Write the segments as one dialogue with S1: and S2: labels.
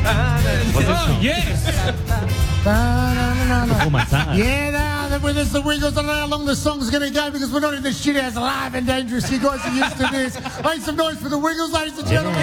S1: Oh, yes.
S2: Before my time.
S3: Yeah, now with us, the Wiggles. I don't know how long the song's going to go because we're not in the studio. It's live and dangerous. You guys are used to this. Make some noise for the Wiggles, ladies and gentlemen.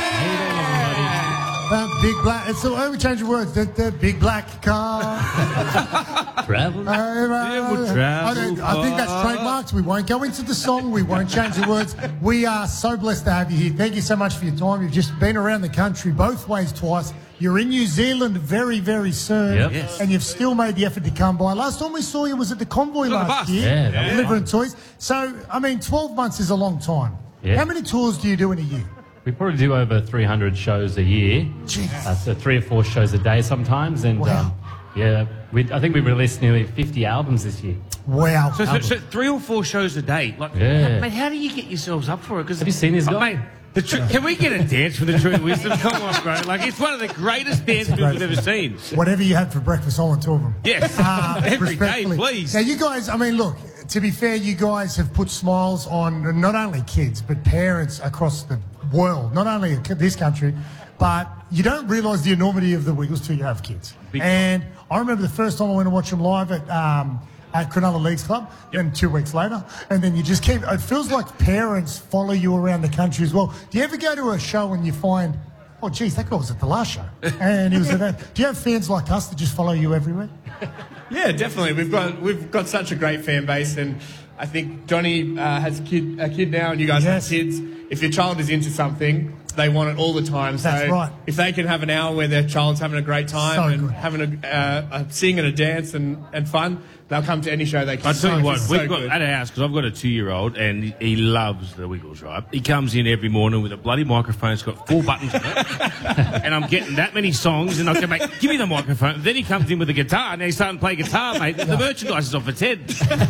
S3: Big black. It's we change the words. The big black car.
S2: Travel.
S1: We'll travel
S3: I think that's trademarked. We won't go into the song. We won't change the words. We are so blessed to have you here. Thank you so much for your time. You've just been around the country both ways twice. You're in New Zealand very, very soon.
S2: Yep.
S1: Yes.
S3: And you've still made the effort to come by. Last time we saw you was at the Convoy last year.
S2: Yeah, that was
S3: delivering toys. So, I mean, 12 months is a long time.
S2: Yeah.
S3: How many tours do you do in a year?
S2: We probably do over 300 shows a year.
S3: Jeez.
S2: So 3 or 4 shows a day sometimes. And
S3: Wow.
S2: I think we released nearly 50 albums this year.
S3: Wow.
S1: So 3 or 4 shows a day. Like,
S2: Yeah.
S1: mate, how do you get yourselves up for it?
S2: Have you seen this guy?
S1: Mate, can we get a dance for the True Wisdom? Come on, bro. Like, it's one of the greatest dance moves we've ever seen.
S3: Whatever you had for breakfast, I want 2 of them.
S1: Yes. Every day,
S3: Respectfully.
S1: please.
S3: Now, you guys, I mean, look, to be fair, you guys have put smiles on not only kids, but parents across the world, not only this country, but you don't realise the enormity of the Wiggles till you have kids. And I remember the first time I went to watch them live at Cronulla Leagues Club, then 2 weeks later, and then you just keep, it feels like parents follow you around the country as well. Do you ever go to a show and you find, oh, geez, that guy was at the last show, and he was at that? Do you have fans like us that just follow you everywhere?
S4: Yeah, definitely. We've got such a great fan base, and I think Johnny has a kid now, and you guys
S3: Yes.
S4: have kids. If your child is into something, they want it all the time. So
S3: That's right.
S4: if they can have an hour where their child's having a great time
S3: So
S4: and
S3: good.
S4: having a sing and a dance and fun, they'll come to any show they can.
S1: I tell you what,
S4: It's
S1: we've
S4: so
S1: got
S4: good.
S1: at our house, because I've got a 2-year-old, and he loves the Wiggles, right? He comes in every morning with a bloody microphone. It's got 4 buttons on it. And I'm getting that many songs, and I go, mate, give me the microphone. Then he comes in with a guitar, and he's starting to play guitar, mate. The merchandise is off its head.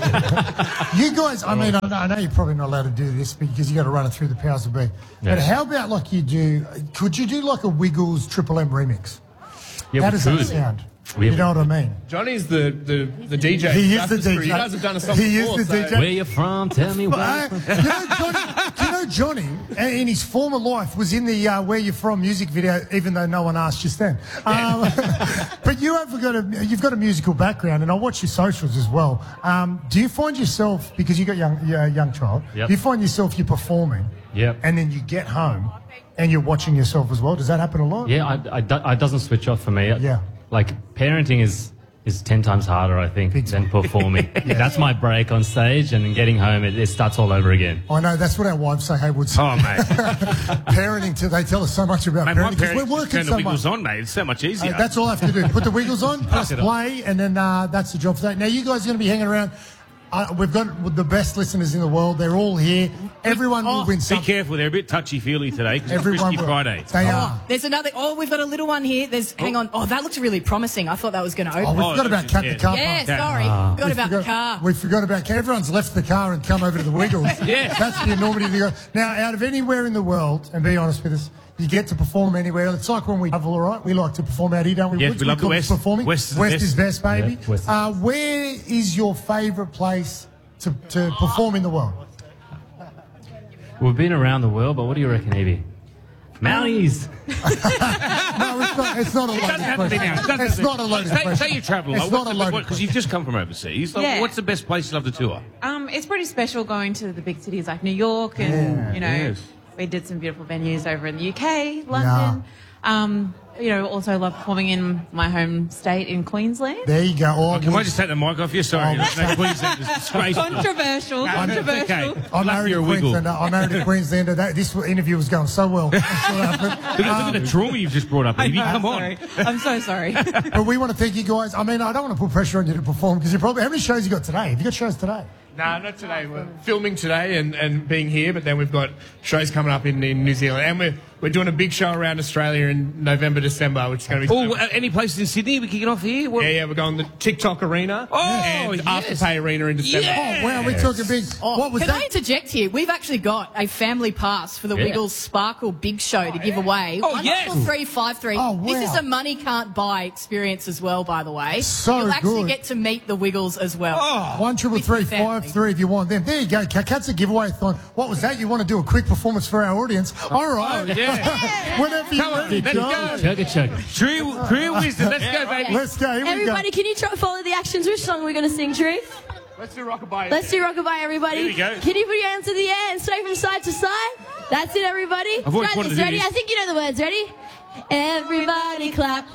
S3: You guys, I mean, I know you're probably not allowed to do this because you got to run it through the powers that be. But
S2: Yes.
S3: how about like could you do like a Wiggles Triple M remix?
S2: Yeah,
S3: How
S2: we
S3: does that
S2: could.
S3: sound?
S2: We
S3: You
S2: have-
S3: know what I mean?
S4: Johnny's the DJ.
S3: He is the
S4: That's true.
S3: DJ.
S4: You guys have done a song
S3: He is
S4: before,
S3: the
S4: so-
S3: DJ.
S2: Where you from? Tell me where you're from.
S3: Do you know Johnny, in his former life, was in the Where You From music video, even though no one asked just then. But you've got a musical background, and I watch your socials as well. Do you find yourself, because you got a young child,
S2: Yep.
S3: do you find yourself you're performing,
S2: Yep.
S3: and then you get home and you're watching yourself as well? Does that happen a lot?
S2: Yeah, I doesn't switch off for me.
S3: Yeah.
S2: Like, parenting is 10 times harder, I think, than performing. That's my break on stage, and then getting home, it starts all over again.
S3: I know, that's what our wives say, Haywood.
S1: Oh, mate.
S3: Parenting, they tell us so much about
S1: Mate, my
S3: parenting because
S1: parents
S3: we're
S1: just
S3: working
S1: turn the
S3: so much.
S1: Wiggles on, mate. It's so much easier.
S3: That's all I have to do. Put the Wiggles on, press
S2: it on.
S3: play, and then that's the job for that. Now, you guys are going to be hanging around. We've got the best listeners in the world. They're all here. Everyone will win
S1: Be
S3: something.
S1: careful, they're a bit touchy-feely today because it's
S3: Everyone
S1: Frisky
S3: will.
S1: Friday.
S3: They are.
S5: There's another. Oh, we've got a little one here. Hang on. Oh, that looks really promising. I thought that was going to
S3: Oh,
S5: open.
S3: we forgot about Cat the car
S5: Yeah,
S3: park.
S5: sorry. Forgot
S3: We
S5: about the car.
S3: We forgot about everyone's left the car and come over to the Wiggles.
S1: Yeah.
S3: That's the enormity of the. Now, out of anywhere in the world, and be honest with us, you get to perform anywhere. It's like when we travel, all right? We like to perform out here, don't we?
S1: Yes,
S3: Woods?
S1: we love the
S3: call it
S1: West.
S3: Performing.
S1: West is the best.
S3: is best, baby.
S2: Yeah, West is-
S3: Where is your favourite place to perform in the world?
S2: We've been around the world, but what do you reckon, Evie? Mounties!
S3: No, it's not a
S1: It doesn't
S3: loaded
S1: have to be
S3: question.
S1: now. It doesn't
S3: It's
S1: have to
S3: not a loaded
S1: Say
S3: question.
S1: you travel.
S3: It's not a loaded
S1: Because you've just come from overseas. Like,
S6: Yeah.
S1: What's the best place you love to tour?
S6: It's pretty special going to the big cities like New York and,
S1: Yes.
S6: we did some beautiful venues over in the UK, London. Also love performing in my home state in Queensland.
S3: There you go. Oh,
S1: Can I just take the mic off you? Sorry.
S3: Oh.
S1: No, Queensland is disgraceful.
S6: Controversial,
S1: No,
S6: controversial.
S1: it's okay.
S3: I'm
S1: Lucky
S3: married
S1: you're
S3: to
S1: a wiggle.
S3: Queenslander. I'm married to Queenslander. This interview was going so well.
S1: Look at the trauma you've just brought up, Evie. Come on.
S6: Sorry. I'm so sorry.
S3: But we want to thank you guys. I mean, I don't want to put pressure on you to perform because you probably. How many shows you got today? Have you got shows today?
S4: No, not today. We're filming today and being here, but then we've got shows coming up in New Zealand. And we're doing a big show around Australia in November, December, which is going to be...
S1: Oh, any places in Sydney we kicking off here? What?
S4: Yeah, we're going to the TikTok Arena and
S1: yes.
S4: Afterpay Arena in December.
S1: Yeah.
S3: Oh, wow, we're talking big. What was
S5: Can I
S3: that?
S5: interject here? We've actually got a family pass for the
S2: Yeah.
S5: Wiggles Sparkle Big Show to give away.
S1: Oh, yes.
S5: 13353.
S3: Oh, wow.
S5: This is a money can't buy experience as well, by the way.
S3: So
S5: You'll actually
S3: good.
S5: get to meet the Wiggles as well.
S1: Oh.
S3: 13353 if you want them. There you go. Cat's a giveathon. What was that? You want to do a quick performance for our audience? All right.
S1: Oh, yeah.
S3: Whenever you're
S1: Come on,
S3: ready,
S1: let's
S3: John.
S1: go.
S2: Chugga chugga.
S1: True wisdom. Let's go, baby.
S3: Let's go. Here we go.
S7: Everybody, can you follow the actions? Which song we're going to sing, True?
S4: Let's do Rockabye.
S7: Let's do Rockabye, everybody.
S1: Here we go.
S7: Can you put your hands in the air and sway from side to side? That's it, everybody.
S1: I've always
S7: Try
S1: wanted
S7: this.
S1: to do
S7: Ready?
S1: this.
S7: I think you know the words. Ready? Everybody clap.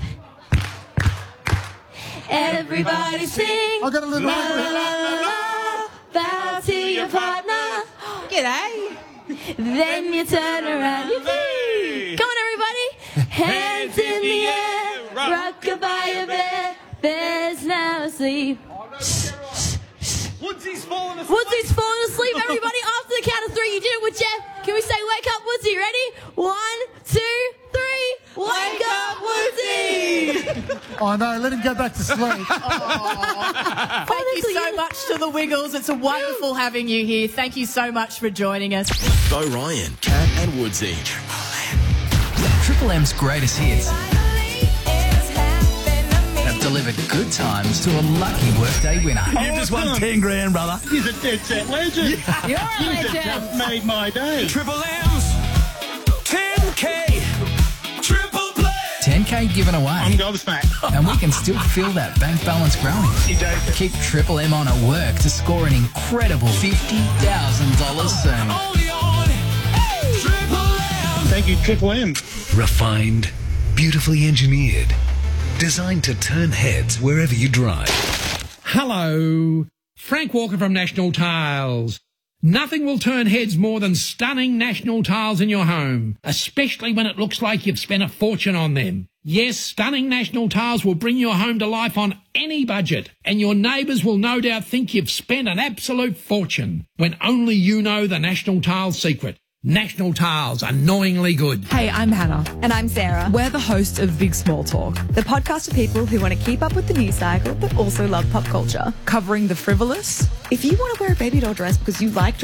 S7: Everybody sing.
S3: I got a little.
S7: La la la la la. Bow to your partner.
S6: G'day.
S7: Then you turn around.
S1: Hey.
S7: Come on, everybody. Hands in the air. Rockabye a bear. There's no sleep.
S1: Woodsy's falling asleep.
S7: Woodsy's falling asleep, everybody. After the count of three, you did it with Jeff. Can we say wake up, Woodsy? Ready? 1, 2, 3. Wake up, Woodsy!
S3: Oh no, let him go back to sleep.
S5: Thank you so much to the Wiggles. It's wonderful having you here. Thank you so much for joining us.
S8: Bo Ryan, Cat and Woodsy. Triple M's greatest hits have delivered good times to a lucky workday winner.
S9: You just won 10 grand, brother.
S10: He's a dead set legend.
S7: You're a legend.
S10: Just made my day.
S9: Triple M's 10K. Triple play.
S8: 10K given away.
S10: I'm gobsmacked.
S8: And we can still feel that bank balance growing. Keep Triple M on at work to score an incredible $50,000 soon.
S9: Only on Triple M.
S10: Thank you, Triple M.
S11: Refined, beautifully engineered, designed to turn heads wherever you drive.
S12: Hello, Frank Walker from National Tiles. Nothing will turn heads more than stunning National Tiles in your home, especially when it looks like you've spent a fortune on them. Yes, stunning National Tiles will bring your home to life on any budget, and your neighbours will no doubt think you've spent an absolute fortune, when only you know the National Tiles secret. National Tiles, annoyingly good.
S13: Hey, I'm Hannah.
S14: And I'm Sarah.
S13: We're the hosts of Big Small Talk,
S14: The podcast for people who want to keep up with the news cycle but also love pop culture.
S13: covering the frivolous,
S14: If you want to wear a baby doll dress because you like